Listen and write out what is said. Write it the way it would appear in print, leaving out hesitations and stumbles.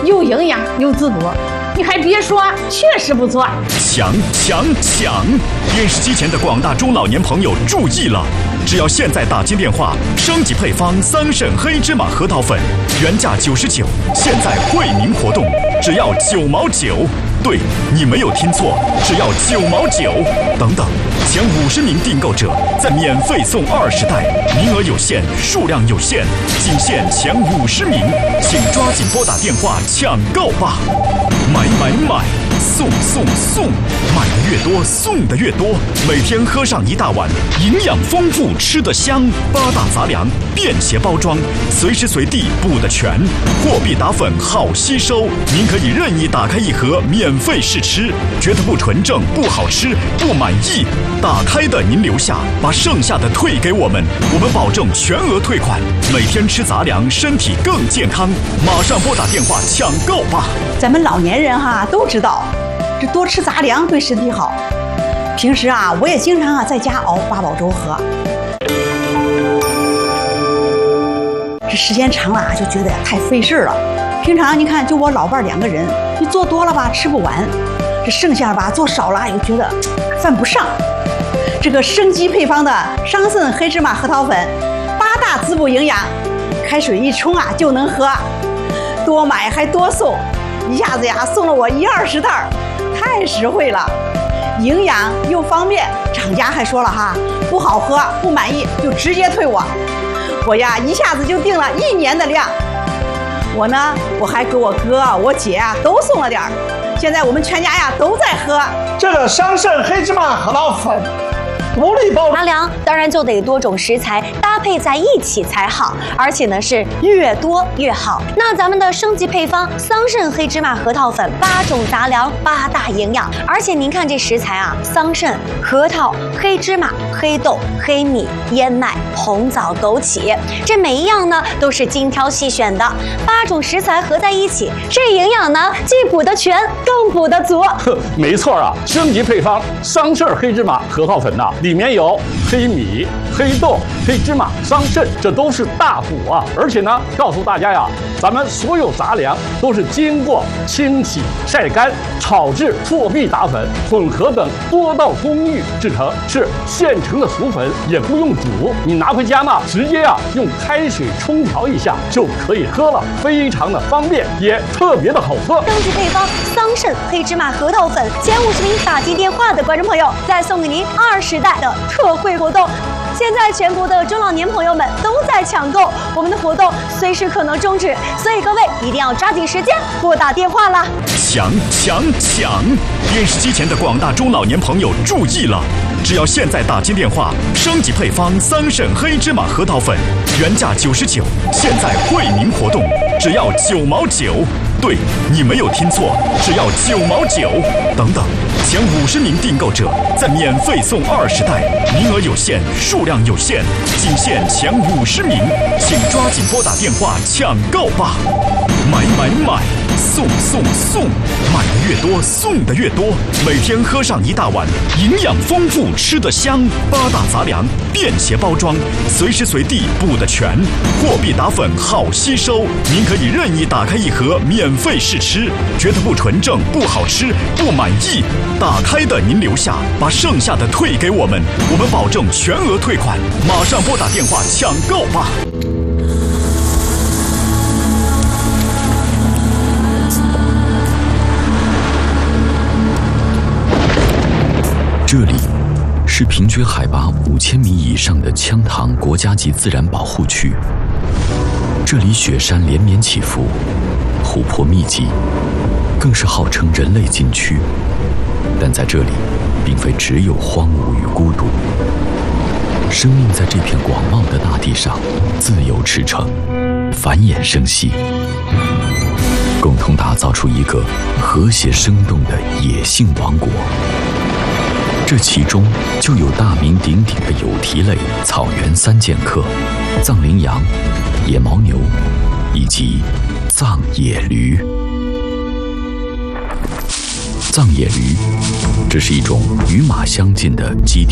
有营养又滋补。你还别说，确实不错。 抢！电视机前的广大中老年朋友注意了，只要现在打进电话，升级配方桑葚黑芝麻核桃粉，原价99，现在惠民活动，只要9毛9。对，你没有听错，只要9毛9。等等，前50名订购者再免费送20袋，名额有限，数量有限，仅限前50名，请抓紧拨打电话抢购吧！买！送！买的越多，送的越多。每天喝上一大碗，营养丰富，吃得香。8大杂粮，便携包装，随时随地补得全。货币打粉好吸收，您可以任意打开一盒免费试吃，觉得不纯正、不好吃、不满意，打开的您留下，把剩下的退给我们，我们保证全额退款。每天吃杂粮，身体更健康。马上拨打电话抢购吧！ 咱们老年人都知道，这多吃杂粮对身体好。平时我也经常在家熬八宝粥喝。这时间长了就觉得太费事了。平常你看，就我老伴2个人，你做多了吧吃不完，这剩下吧做少了又觉得犯不上。这个升级配方的桑葚黑芝麻核桃粉，8大滋补营养，开水一冲就能喝，多买还多送。一下子送了我10-20袋，太实惠了，营养又方便。厂家还说了不好喝不满意就直接退我一下子就订了1年的量。我还给我哥我姐都送了点儿，现在我们全家都在喝这个桑葚黑芝麻核桃粉。独立包杂粮当然就得多种食材搭配在一起才好，而且呢是越多越好。那咱们的升级配方桑葚黑芝麻核桃粉，8种杂粮，8大营养。而且您看这食材桑葚、核桃、黑芝麻、黑豆、黑米、燕麦、红枣、枸杞，这每一样呢都是精挑细选的。8种食材合在一起，这营养呢既补得全，更补得足。 没错升级配方桑葚黑芝麻核桃粉里面有黑米、黑豆、黑芝麻、桑葚，这都是大补而且呢，告诉大家咱们所有杂粮都是经过清洗、晒干、炒制、破壁打粉、混合等多道工艺制成，是现成的熟粉，也不用煮。你拿回家直接用开水冲调一下就可以喝了，非常的方便，也特别的好喝。 升级配方桑葚黑芝麻核桃粉，前50名打进电话的观众朋友，再送给您20袋的特惠活动。现在全国的中老年朋友们都在抢购，我们的活动随时可能终止，所以各位一定要抓紧时间拨打电话啦！ 抢！电视机前的广大中老年朋友注意了，只要现在打进电话，升级配方桑葚黑芝麻核桃粉，原价99，现在惠民活动，只要9毛9。对，你没有听错，只要9毛9。等等，前50名订购者再免费送20袋，名额有限，数量有限，仅限前50名，请抓紧拨打电话抢购吧！买！送！买的越多，送的越多。每天喝上一大碗，营养丰富，吃得香。8大杂粮，便携包装，随时随地补得全。货币打粉好吸收，您可以任意打开一盒免费试吃，觉得不纯正、不好吃、不满意，打开的您留下，把剩下的退给我们，我们保证全额退款。马上拨打电话抢购吧！ 这里是平均海拔5000米以上的羌塘国家级自然保护区，这里雪山连绵起伏，湖泊密集，更是号称人类禁区。但在这里，并非只有荒芜与孤独，生命在这片广袤的大地上自由驰骋，繁衍生息，共同打造出一个和谐生动的野性王国。这其中就有大名鼎鼎的有蹄类草原3剑客、藏羚羊、野牦牛以及藏野驴。藏野驴，这是一种与马相近的机体